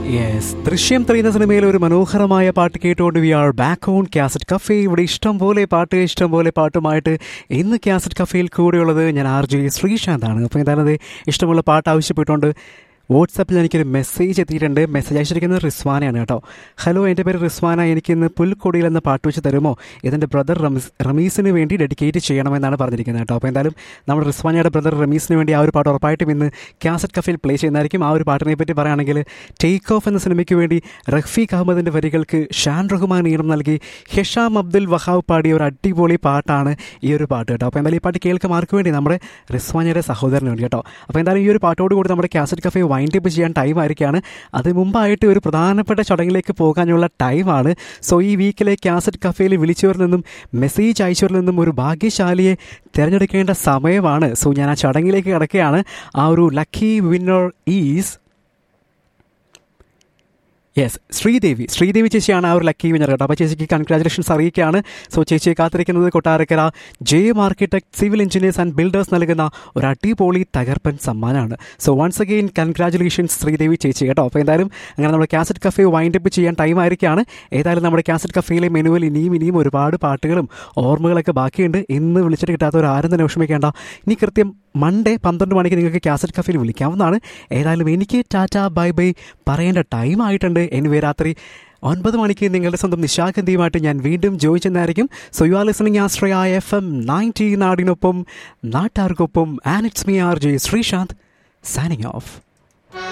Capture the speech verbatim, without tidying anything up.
Yes, ദൃശ്യം three എന്ന സിനിമയിൽ ഒരു മനോഹരമായ പാട്ട് കേട്ടുകൊണ്ട് V are back on cassette cafe. ഇവിടെ ഇഷ്ടം പോലെ പാട്ട് ഇഷ്ടം പോലെ പാട്ടുമായിട്ട് ഇന്ന് കാസറ്റ് കഫേയിൽ കൂടെയുള്ളത് ഞാൻ ആർ ജെ ശ്രീശാന്താണ്. അപ്പോൾ എന്തായാലും ഇഷ്ടമുള്ള പാട്ട് ആവശ്യപ്പെട്ടുകൊണ്ട് വാട്സാപ്പിൽ എനിക്കൊരു മെസ്സേജ് എത്തിയിട്ടുണ്ട്. മെസ്സേജ് അയച്ചിരിക്കുന്നത് റിസ്വാനയാണ് കേട്ടോ. ഹലോ, എൻ്റെ പേര് റിസ്വാന. എനിക്കിന്ന് പുൽക്കൊടിയിൽ എന്ന പാട്ട് വെച്ച് തരുമോ? ഇതെൻ്റെ ബ്രദർ റമീസ് റമീസിന് വേണ്ടി ഡെഡിക്കേറ്റ് ചെയ്യണമെന്നാണ് പറഞ്ഞിരിക്കുന്നത് കേട്ടോ. അപ്പോൾ എന്തായാലും നമ്മുടെ റിസ്വാനയുടെ ബ്രദർ റമീസിന് വേണ്ടി ആ ഒരു പാട്ട് ഉറപ്പായിട്ടും ഇന്ന് കാസറ്റ് കഫേയിൽ പ്ലേ ചെയ്യുന്നതായിരിക്കും. ആ ഒരു പാട്ടിനെ പറ്റി പറയുകയാണെങ്കിൽ ടേക്ക് ഓഫ് എന്ന സിനിമയ്ക്ക് വേണ്ടി റഫീഖ് അഹമ്മദിൻ്റെ വരികൾക്ക് ഷാൻ റഹ്മാൻ ഈണം നൽകി ഹിഷാം അബ്ദുൽ വഹാബ് പാടിയ ഒരു അടിപൊളി പാട്ടാണ് ഈ ഒരു പാട്ട് കേട്ടോ. അപ്പോൾ എന്തായാലും ഈ പാട്ട് കേൾക്കാം ആർക്ക് വേണ്ടി? നമ്മുടെ റിസ്വാനയുടെ സഹോദരന് വേണ്ടി കേട്ടോ. അപ്പോൾ എന്തായാലും ഈ ഒരു പാട്ടോട് കൂടി നമ്മുടെ കാസറ്റ് കഫേ വൈൻഡ് അപ്പ് ചെയ്യാൻ ടൈം ആയിരിക്കുകയാണ്. അതിന് മുമ്പായിട്ട് ഒരു പ്രധാനപ്പെട്ട ചടങ്ങിലേക്ക് പോകാനുള്ള ടൈമാണ്. സോ ഈ വീക്കിലെ കാസറ്റ് കഫേയിൽ വിളിച്ചവരിൽ നിന്നും മെസ്സേജ് അയച്ചവരിൽ നിന്നും ഒരു ഭാഗ്യശാലിയെ തിരഞ്ഞെടുക്കേണ്ട സമയമാണ്. സോ ഞാൻ ആ ചടങ്ങിലേക്ക് കിടക്കുകയാണ്. ആ ഒരു lucky winner is yes Sridevi. Sridevi ചേച്ചിയാണ് ആ ഒരു ലക്കി വിന്നർ കേട്ടോ. അപ്പോൾ ചേച്ചിക്ക് കൺഗ്രാജുലേഷൻസ് അറിയിക്കുകയാണ്. സോ ചേച്ചിയെ കാത്തിരിക്കുന്നത് Kottarakkara J M architect civil engineers and builders നൽകുന്ന ഒരു അടിപൊളി തകർപ്പൻ സമ്മാനമാണ്. So once again congratulations Sridevi ചേച്ചി കേട്ടോ. അപ്പോൾ എന്തായാലും അങ്ങനെ നമ്മുടെ കാസറ്റ് കഫേ വൈൻഡ് അപ്പ് ചെയ്യാൻ ടൈം ആയിരിക്കുകയാണ്. ഏതായാലും നമ്മുടെ കാസറ്റ് കഫേയിലെ മെനുവിൽ ഇനിയും ഇനിയും ഒരുപാട് പാട്ടുകളും ഓർമ്മകളൊക്കെ ബാക്കിയുണ്ട്. ഇന്ന് വിളിച്ചിട്ട് കിട്ടാത്തവർ ആരും തന്നെ വിഷമിക്കേണ്ട. ഇനി കൃത്യം മൺഡേ പന്ത്രണ്ട് മണിക്ക് നിങ്ങൾക്ക് കാസറ്റ് കഫേയിൽ വിളിക്കാവുന്നതാണ്. ഏതായാലും എനിക്ക് ടാറ്റ ബൈ ബൈ പറയേണ്ട ടൈം ആയിട്ടുണ്ട്. എനിവേ രാത്രി ഒൻപത് മണിക്ക് നിങ്ങളുടെ സ്വന്തം നിശാഗന്ധിയുമായിട്ട് ഞാൻ വീണ്ടും ജോയിൻ ചെയ്യുന്നതായിരിക്കും. So you are listening Ashraya F M ninety നാടിനൊപ്പം നാട്ടാർക്കൊപ്പം. And it's me R J Sreesanth signing off.